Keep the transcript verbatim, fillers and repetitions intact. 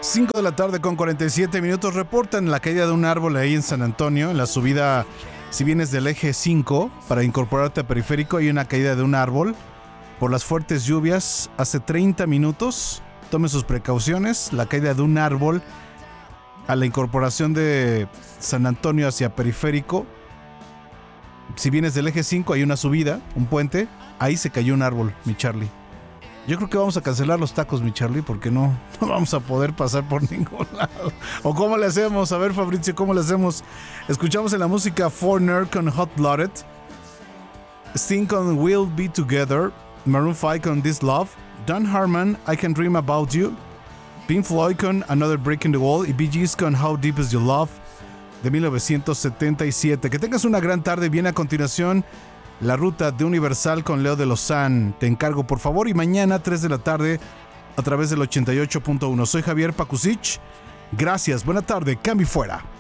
cinco de la tarde con cuarenta y siete minutos. Reportan la caída de un árbol ahí en San Antonio, en la subida, si vienes del eje cinco, para incorporarte a Periférico, hay una caída de un árbol por las fuertes lluvias hace treinta minutos. Tome sus precauciones. La caída de un árbol a la incorporación de San Antonio hacia Periférico. Si vienes del eje cinco, hay una subida, un puente. Ahí se cayó un árbol, mi Charlie. Yo creo que vamos a cancelar los tacos, mi Charlie, porque no, no vamos a poder pasar por ningún lado. ¿O cómo le hacemos? A ver, Fabrizio, ¿cómo le hacemos? Escuchamos en la música Foreigner con Hot Blooded, Sting con We'll Be Together, Maroon five con This Love, Don Harmon, I Can Dream About You, Pink Floyd con Another Break in the Wall y Bee Gees con How Deep Is Your Love de mil novecientos setenta y siete. Que tengas una gran tarde. Viene a continuación La Ruta de Universal con Leo de Lozán. Te encargo, por favor. Y mañana, tres de la tarde, a través del ochenta y ocho punto uno. Soy Javier Pakusich. Gracias. Buena tarde. Cambio fuera.